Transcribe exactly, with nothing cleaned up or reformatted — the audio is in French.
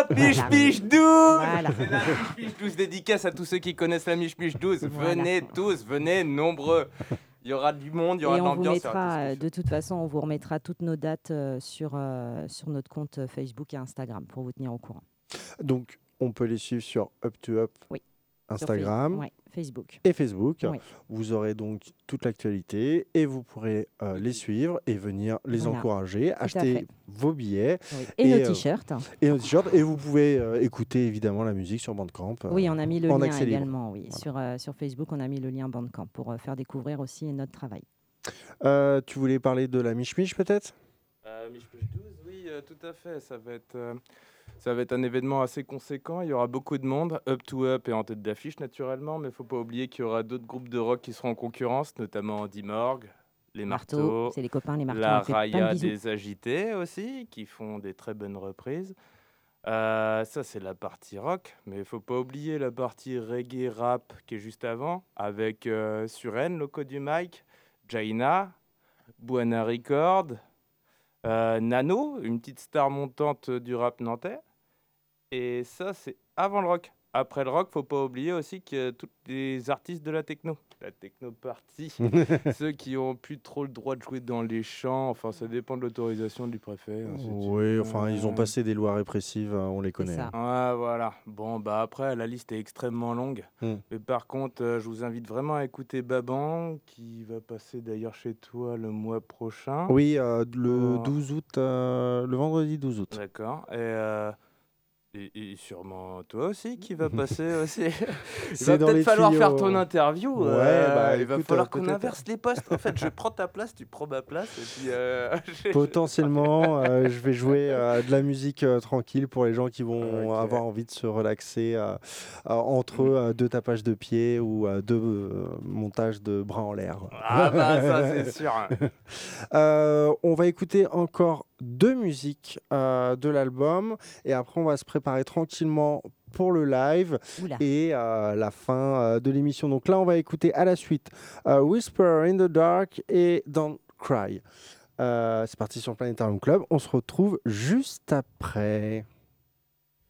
Mich Voilà. Mich douze. Voilà. C'est la Mich Mich douze, dédicace à tous ceux qui connaissent la Mich Mich douze. Venez tous, venez nombreux. Il y aura du monde, il y aura Et de on vous l'ambiance. il y aura tout mettra, ce qu'il euh, faut. de toute façon, on vous remettra toutes nos dates euh, sur, euh, sur notre compte euh, Facebook et Instagram pour vous tenir au courant. Donc, on peut les suivre sur Up to Up, Oui. Instagram Sur Face- ouais, Facebook. et Facebook. Oui. Vous aurez donc toute l'actualité et vous pourrez euh, les suivre et venir les Voilà. encourager, à acheter fait. vos billets Oui. Et, Et, nos euh, t-shirts. et nos t-shirts. Et vous pouvez euh, écouter évidemment la musique sur Bandcamp. euh, Oui, on a mis le en lien accès libre. également. Oui. Voilà. Sur, euh, sur Facebook, on a mis le lien Bandcamp pour euh, faire découvrir aussi notre travail. Euh, tu voulais parler de la Mich Mich peut-être Euh, Mich Mich douze, oui, euh, tout à fait. Ça va être. euh, Ça va être un événement assez conséquent, il y aura beaucoup de monde, Up to Up est en tête d'affiche naturellement, mais il ne faut pas oublier qu'il y aura d'autres groupes de rock qui seront en concurrence, notamment Dimorg, les Marteau, Marteaux, c'est les copains, les marteaux. la on fait plein de Raya bisous. des Agités aussi, qui font des très bonnes reprises. Euh, ça c'est la partie rock, mais il ne faut pas oublier la partie reggae rap qui est juste avant, avec euh, Suren, Loco du Mike, Jaina, Buana Record, euh, Nano, une petite star montante du rap nantais. Et ça, c'est avant le rock. Après le rock, faut pas oublier aussi qu'il y a tous les artistes de la techno. La techno partie. Ceux qui ont plus trop le droit de jouer dans les champs. Enfin, ça dépend de l'autorisation du préfet. ainsi de suite. Oui, enfin, ils ont Euh, passé des lois répressives, euh, on les connaît. ça. hein. Ouais, voilà. Bon, bah après, la liste est extrêmement longue. Mm. Mais par contre, euh, je vous invite vraiment à écouter Baban, qui va passer d'ailleurs chez toi le mois prochain. Oui, euh, le Oh. douze août, euh, le vendredi douze août. D'accord. Et, euh, et, et sûrement toi aussi qui va passer aussi. Il C'est va dans peut-être les falloir tuyaux. faire ton interview. Ouais, euh, bah, il va écoute, falloir euh, qu'on peut-être. inverse les postes. En fait, je prends ta place, tu prends ma place. Et puis, euh, je- Potentiellement, euh, je vais jouer euh, de la musique euh, tranquille pour les gens qui vont Ok. avoir envie de se relaxer euh, euh, entre euh, deux tapages de pied ou euh, deux euh, montages de bras en l'air. Ah bah ça c'est sûr. Euh, on va écouter encore deux musiques euh, de l'album et après on va se préparer tranquillement pour le live Oula. et euh, la fin euh, de l'émission. Donc là on va écouter à la suite euh, Whisper in the Dark et Don't Cry. Euh, c'est parti sur le Planetarium Club, on se retrouve juste après.